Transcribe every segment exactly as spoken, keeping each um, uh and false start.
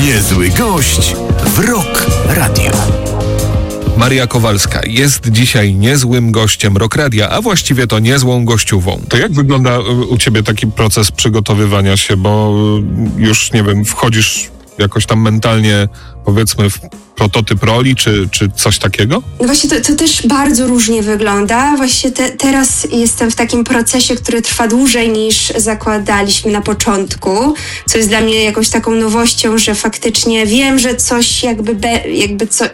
Niezły gość w Rock Radio. Maria Kowalska jest dzisiaj niezłym gościem Rock Radia, a właściwie to niezłą gościową. To jak wygląda u ciebie taki proces przygotowywania się, bo już, nie wiem, wchodzisz jakoś tam mentalnie, powiedzmy, w prototyp roli, czy, czy coś takiego? No właśnie to, to też bardzo różnie wygląda. Właśnie te, teraz jestem w takim procesie, który trwa dłużej niż zakładaliśmy na początku, co jest dla mnie jakąś taką nowością, że faktycznie wiem, że coś jakby, be, jakby co...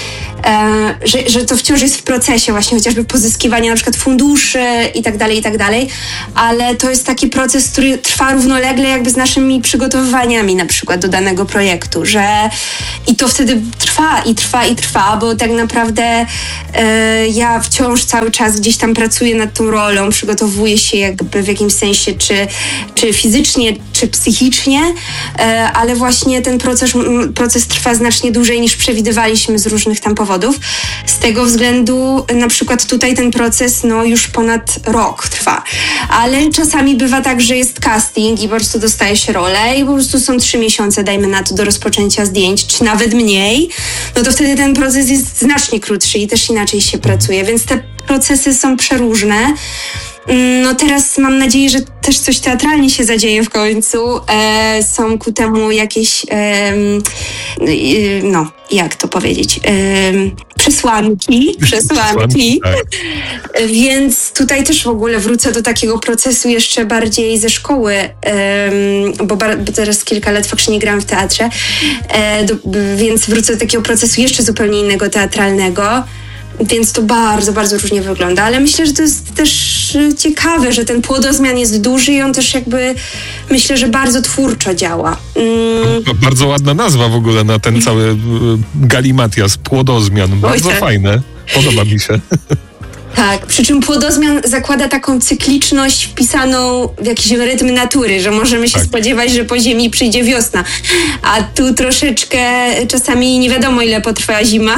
E, że, że to wciąż jest w procesie właśnie chociażby pozyskiwania na przykład funduszy i tak dalej, i tak dalej, ale to jest taki proces, który trwa równolegle jakby z naszymi przygotowywaniami na przykład do danego projektu, że i to wtedy trwa i trwa i trwa, bo tak naprawdę e, ja wciąż cały czas gdzieś tam pracuję nad tą rolą, przygotowuję się jakby w jakimś sensie, czy, czy fizycznie, czy psychicznie, e, ale właśnie ten proces, proces trwa znacznie dłużej niż przewidywaliśmy z różnych tam powodów. Z tego względu na przykład tutaj ten proces no już ponad rok trwa. Ale czasami bywa tak, że jest casting i po prostu dostaje się rolę i po prostu są trzy miesiące, dajmy na to, do rozpoczęcia zdjęć, czy nawet mniej. No to wtedy ten proces jest znacznie krótszy i też inaczej się pracuje, więc te procesy są przeróżne. No teraz mam nadzieję, że też coś teatralnie się zadzieje w końcu. E, są ku temu jakieś, e, no jak to powiedzieć, e, przesłanki, przesłanki. Tak. Więc tutaj też w ogóle wrócę do takiego procesu jeszcze bardziej ze szkoły, e, bo, bar, bo teraz kilka lat faktycznie nie grałam w teatrze, e, do, więc wrócę do takiego procesu jeszcze zupełnie innego, teatralnego. Więc to bardzo, bardzo różnie wygląda, ale myślę, że to jest też ciekawe, że ten płodozmian jest duży i on też jakby, myślę, że bardzo twórczo działa. Mm. Bardzo ładna nazwa w ogóle na ten cały galimatias, płodozmian. Bardzo Oj, fajne, podoba mi się. Tak, przy czym płodozmian zakłada taką cykliczność wpisaną w jakiś rytm natury, że możemy się tak spodziewać, że po ziemi przyjdzie wiosna, a tu troszeczkę czasami nie wiadomo ile potrwa zima,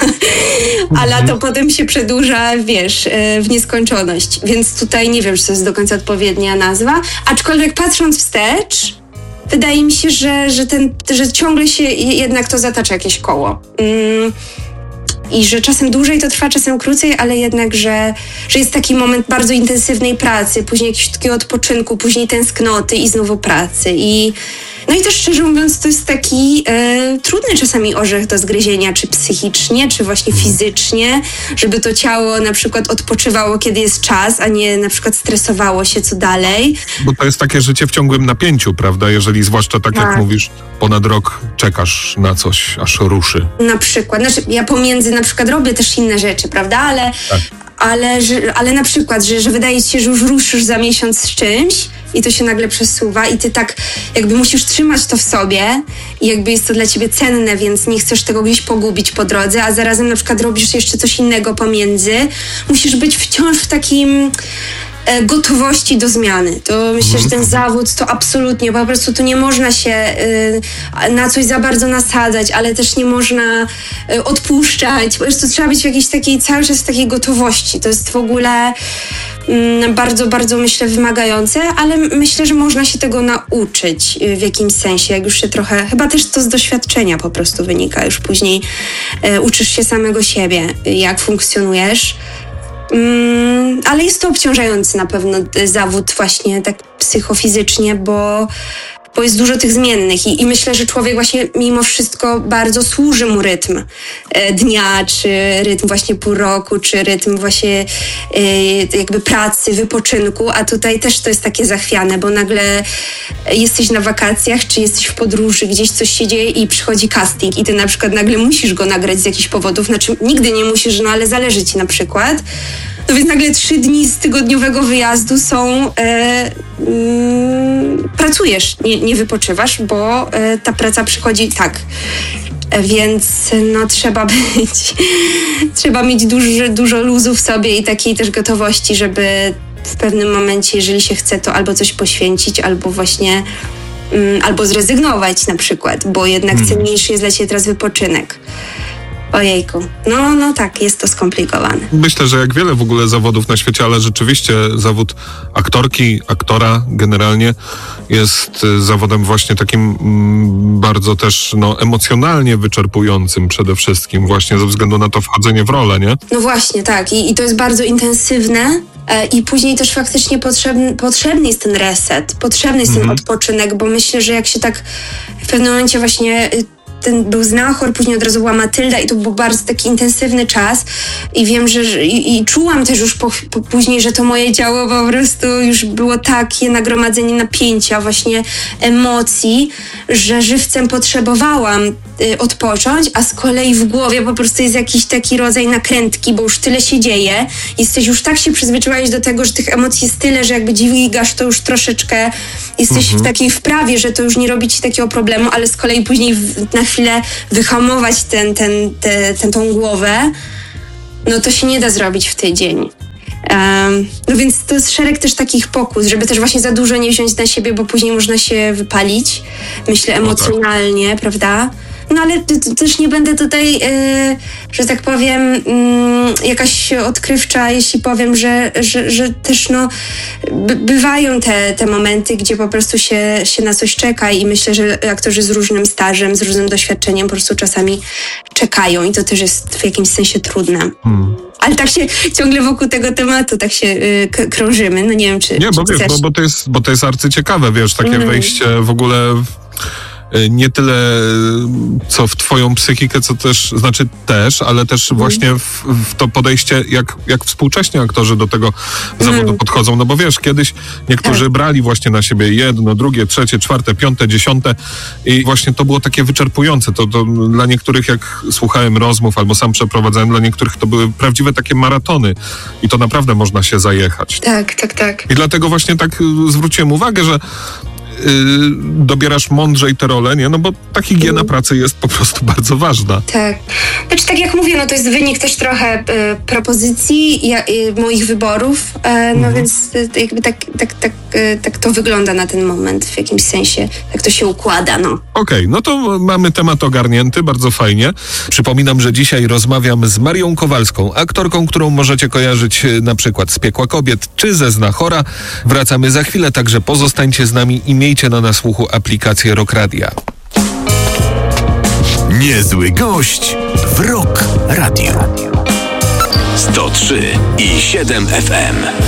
a lato potem się przedłuża, wiesz, w nieskończoność, więc tutaj nie wiem, czy to jest do końca odpowiednia nazwa, aczkolwiek patrząc wstecz, wydaje mi się, że, że, ten, że ciągle się jednak to zatacza jakieś koło. Mm. I że czasem dłużej to trwa, czasem krócej, ale jednak, że, że jest taki moment bardzo intensywnej pracy, później jakiegoś takiego odpoczynku, później tęsknoty i znowu pracy. I, no i też szczerze mówiąc, to jest taki e, trudny czasami orzech do zgryzienia, czy psychicznie, czy właśnie fizycznie, żeby to ciało na przykład odpoczywało, kiedy jest czas, a nie na przykład stresowało się co dalej. Bo to jest takie życie w ciągłym napięciu, prawda? Jeżeli zwłaszcza tak, tak jak mówisz, ponad rok czekasz na coś, aż ruszy. Na przykład. Znaczy, ja pomiędzy na przykład robię też inne rzeczy, prawda? Ale, tak. ale, że, ale na przykład, że, że wydaje ci się, że już ruszysz za miesiąc z czymś i to się nagle przesuwa i ty tak jakby musisz trzymać to w sobie i jakby jest to dla ciebie cenne, więc nie chcesz tego gdzieś pogubić po drodze, a zarazem na przykład robisz jeszcze coś innego pomiędzy. Musisz być wciąż w takim gotowości do zmiany. To myślę, że ten zawód to absolutnie, po prostu tu nie można się y, na coś za bardzo nasadzać, ale też nie można y, odpuszczać. Po prostu trzeba być w jakiejś takiej, cały czas w takiej gotowości. To jest w ogóle y, bardzo, bardzo myślę wymagające, ale myślę, że można się tego nauczyć y, w jakimś sensie, jak już się trochę, chyba też to z doświadczenia po prostu wynika. Już później y, uczysz się samego siebie, y, jak funkcjonujesz. Mm, ale jest to obciążający na pewno zawód właśnie tak psychofizycznie, bo, bo jest dużo tych zmiennych i, i myślę, że człowiek właśnie mimo wszystko bardzo służy mu rytm e, dnia, czy rytm właśnie pół roku, czy rytm właśnie e, jakby pracy, wypoczynku, a tutaj też to jest takie zachwiane, bo nagle jesteś na wakacjach, czy jesteś w podróży, gdzieś coś się dzieje i przychodzi casting i ty na przykład nagle musisz go nagrać z jakichś powodów, znaczy nigdy nie musisz, no ale zależy ci na przykład. No więc nagle trzy dni z tygodniowego wyjazdu są, e, mm, pracujesz, nie, nie wypoczywasz, bo e, ta praca przychodzi tak. E, więc no trzeba być, trzeba mieć dużo, dużo luzu w sobie i takiej też gotowości, żeby w pewnym momencie, jeżeli się chce, to albo coś poświęcić, albo właśnie, mm, albo zrezygnować na przykład, bo jednak hmm. cenniejszy jest dla ciebie teraz wypoczynek. Ojejku, no, no tak, jest to skomplikowane. Myślę, że jak wiele w ogóle zawodów na świecie, ale rzeczywiście zawód aktorki, aktora generalnie jest zawodem właśnie takim mm, bardzo też no, emocjonalnie wyczerpującym przede wszystkim, właśnie ze względu na to wchodzenie w rolę, nie? No właśnie, tak. I, i to jest bardzo intensywne. I później też faktycznie potrzebny, potrzebny jest ten reset, potrzebny jest mhm. ten odpoczynek, bo myślę, że jak się tak w pewnym momencie właśnie ten był Znachor, później od razu była Matylda i to był bardzo taki intensywny czas i wiem, że i, i czułam też już po, po, później, że to moje ciało po prostu już było takie nagromadzenie napięcia, właśnie emocji, że żywcem potrzebowałam y, odpocząć, a z kolei w głowie po prostu jest jakiś taki rodzaj nakrętki, bo już tyle się dzieje. Jesteś już tak się przyzwyczaiłeś do tego, że tych emocji jest tyle, że jakby dźwigasz to już troszeczkę, jesteś mhm. w takiej wprawie, że to już nie robi ci takiego problemu, ale z kolei później w, na chwilę wyhamować ten, ten, te, ten, tą głowę, no to się nie da zrobić w tydzień. Um, no więc to jest szereg też takich pokus, żeby też właśnie za dużo nie wziąć na siebie, bo później można się wypalić, myślę, emocjonalnie, no tak. Prawda? No ale t- t- też nie będę tutaj, yy, że tak powiem, yy, jakaś odkrywcza, jeśli powiem, że, że, że też no, by, bywają te, te momenty, gdzie po prostu się, się na coś czeka i myślę, że aktorzy z różnym stażem, z różnym doświadczeniem po prostu czasami czekają i to też jest w jakimś sensie trudne. Hmm. Ale tak się ciągle wokół tego tematu tak się y, k- krążymy. No nie wiem, czy Nie, czy bo wiesz, chcesz... bo, bo, to jest, bo to jest arcyciekawe, wiesz, takie mm. wejście w ogóle... W... Nie tyle co w twoją psychikę, co też, znaczy też, ale też mm. właśnie w, w to podejście, jak, jak współcześnie aktorzy do tego mm. zawodu podchodzą. No bo wiesz, kiedyś niektórzy tak. brali właśnie na siebie jedno, drugie, trzecie, czwarte, piąte, dziesiąte i właśnie to było takie wyczerpujące. To, to dla niektórych, jak słuchałem rozmów albo sam przeprowadzałem, dla niektórych to były prawdziwe takie maratony i to naprawdę można się zajechać. Tak, tak, tak. I dlatego właśnie tak zwróciłem uwagę, że Yy, dobierasz mądrzej te role, nie? No bo ta higiena mm. pracy jest po prostu bardzo ważna. Tak. Znaczy tak jak mówię, no to jest wynik też trochę y, propozycji, ja, y, moich wyborów, y, no mm. więc y, jakby tak, tak, tak, y, tak to wygląda na ten moment w jakimś sensie, tak to się układa, no. Okej, okay, no to mamy temat ogarnięty, bardzo fajnie. Przypominam, że dzisiaj rozmawiam z Marią Kowalską, aktorką, którą możecie kojarzyć na przykład z Piekła Kobiet czy ze Znachora. Wracamy za chwilę, także pozostańcie z nami i miejcie na nasłuchu aplikację Rock Radia. Niezły gość w Rock Radio. sto trzy i siedem F M.